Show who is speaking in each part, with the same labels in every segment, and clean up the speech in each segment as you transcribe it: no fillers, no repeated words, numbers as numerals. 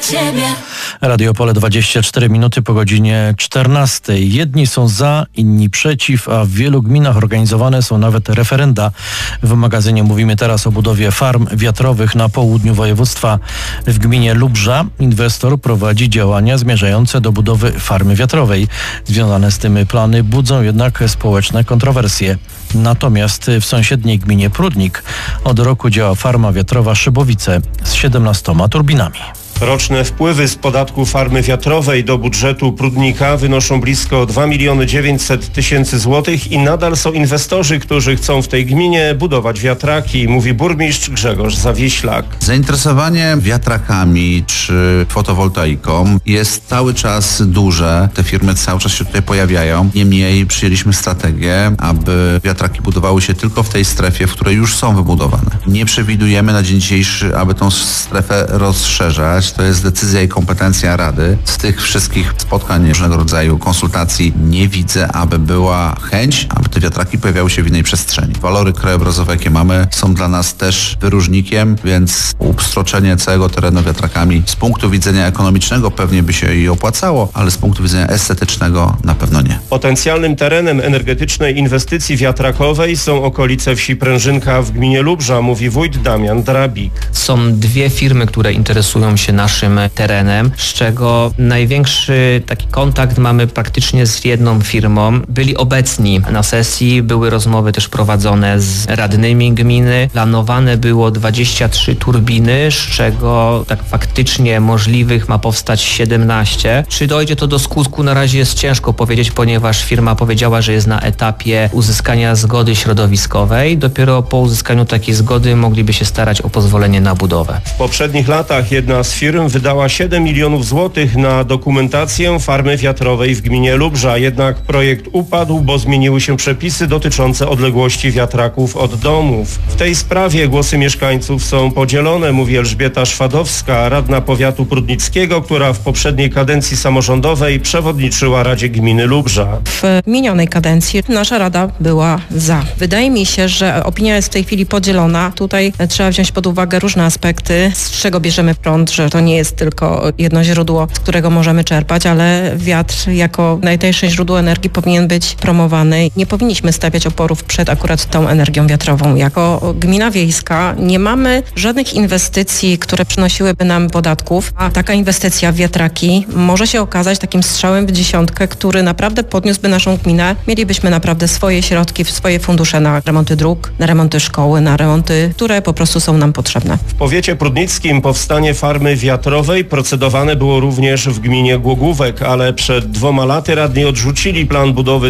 Speaker 1: ciebie.
Speaker 2: Radio Opole 24 minuty po godzinie 14. Jedni są za, inni przeciw, a w wielu gminach organizowane są nawet referenda. W magazynie mówimy teraz o budowie farm wiatrowych na południu województwa. W gminie Lubrza inwestor prowadzi działania zmierzające do budowy farmy wiatrowej. Związane z tym plany budzą jednak społeczne kontrowersje. Natomiast w sąsiedniej gminie Prudnik od roku działa farma wiatrowa Szybowice z 17 turbinami.
Speaker 3: Roczne wpływy z podatku farmy wiatrowej do budżetu Prudnika wynoszą blisko 2 900 000 złotych i nadal są inwestorzy, którzy chcą w tej gminie budować wiatraki, mówi burmistrz Grzegorz Zawiślak.
Speaker 4: Zainteresowanie wiatrakami czy fotowoltaiką jest cały czas duże. Te firmy cały czas się tutaj pojawiają. Niemniej przyjęliśmy strategię, aby wiatraki budowały się tylko w tej strefie, w której już są wybudowane. Nie przewidujemy na dzień dzisiejszy, aby tą strefę rozszerzać. To jest decyzja i kompetencja Rady. Z tych wszystkich spotkań, różnego rodzaju konsultacji nie widzę, aby była chęć, aby te wiatraki pojawiały się w innej przestrzeni. Walory krajobrazowe, jakie mamy, są dla nas też wyróżnikiem, więc upstroczenie całego terenu wiatrakami z punktu widzenia ekonomicznego pewnie by się i opłacało, ale z punktu widzenia estetycznego na pewno nie.
Speaker 3: Potencjalnym terenem energetycznej inwestycji wiatrakowej są okolice wsi Prężynka w gminie Lubrza, mówi wójt Damian Drabik.
Speaker 5: Są dwie firmy, które interesują się naszym terenem, z czego największy taki kontakt mamy praktycznie z jedną firmą. Byli obecni na sesji, były rozmowy też prowadzone z radnymi gminy. Planowane było 23 turbiny, z czego tak faktycznie możliwych ma powstać 17. Czy dojdzie to do skutku, na razie jest ciężko powiedzieć, ponieważ firma powiedziała, że jest na etapie uzyskania zgody środowiskowej. Dopiero po uzyskaniu takiej zgody mogliby się starać o pozwolenie na budowę.
Speaker 3: W poprzednich latach jedna z firm wydała 7 milionów złotych na dokumentację farmy wiatrowej w gminie Lubrza. Jednak projekt upadł, bo zmieniły się przepisy dotyczące odległości wiatraków od domów. W tej sprawie głosy mieszkańców są podzielone, mówi Elżbieta Szwadowska, radna powiatu prudnickiego, która w poprzedniej kadencji samorządowej przewodniczyła Radzie Gminy Lubrza.
Speaker 6: W minionej kadencji nasza rada była za. Wydaje mi się, że opinia jest w tej chwili podzielona. Tutaj trzeba wziąć pod uwagę różne aspekty, z czego bierzemy prąd, że to nie jest tylko jedno źródło, z którego możemy czerpać, ale wiatr jako najtańsze źródło energii powinien być promowany. Nie powinniśmy stawiać oporów przed akurat tą energią wiatrową. Jako gmina wiejska nie mamy żadnych inwestycji, które przynosiłyby nam podatków, a taka inwestycja w wiatraki może się okazać takim strzałem w dziesiątkę, który naprawdę podniósłby naszą gminę. Mielibyśmy naprawdę swoje środki, swoje fundusze na remonty dróg, na remonty szkoły, na remonty, które po prostu są nam potrzebne.
Speaker 3: W powiecie prudnickim powstanie farmy wiatrowej procedowane było również w gminie Głogówek, ale przed 2 laty radni odrzucili plan budowy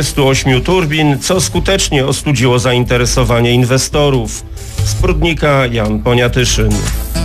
Speaker 3: 38 turbin, co skutecznie ostudziło zainteresowanie inwestorów. Z Prudnika Jan Poniatyszyn.